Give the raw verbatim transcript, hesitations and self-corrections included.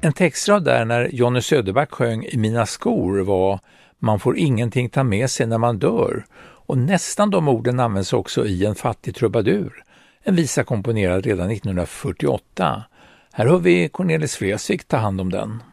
En textrad där när Johnny Söderback sjöng I mina skor var man får ingenting ta med sig när man dör, och nästan de orden används också i En fattig trubadur, en visa komponerad redan nittonhundrafyrtioåtta. Här hör vi Cornelis Vreeswijk ta hand om den.